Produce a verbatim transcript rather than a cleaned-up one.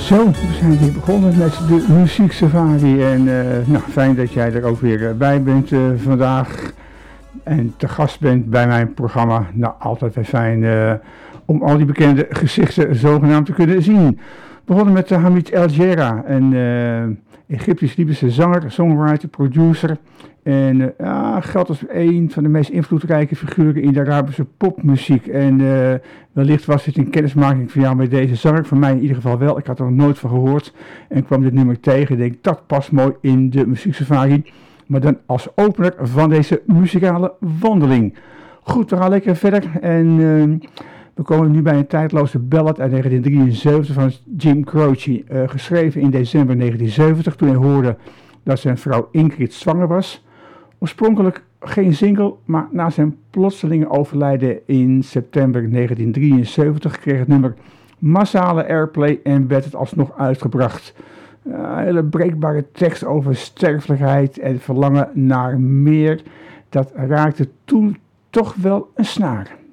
Zo, we zijn weer begonnen met de Muziek Safari en uh, nou, fijn dat jij er ook weer uh, bij bent uh, vandaag en te gast bent bij mijn programma. Nou, altijd weer fijn uh, om al die bekende gezichten zogenaamd te kunnen zien. We begonnen met uh, Hamid El Jera, een uh, Egyptisch-Libische zanger, songwriter, producer en uh, ja, geldt als een van de meest invloedrijke figuren in de Arabische popmuziek. En uh, wellicht was dit een kennismaking van jou met deze zanger, van mij in ieder geval wel. Ik had er nog nooit van gehoord en kwam dit nummer tegen. Ik denk, dat past mooi in de muzieksafari, maar dan als opener van deze muzikale wandeling. Goed, we gaan lekker verder en uh, we komen nu bij een tijdloze ballad uit negentien drieënzeventig van Jim Croce, uh, geschreven in december negentien zeventig, toen hij hoorde dat zijn vrouw Ingrid zwanger was. Oorspronkelijk geen single, maar na zijn plotselinge overlijden in september negentien drieënzeventig kreeg het nummer massale airplay en werd het alsnog uitgebracht. Een hele breekbare tekst over sterfelijkheid en verlangen naar meer, dat raakte toen toch wel een snaar.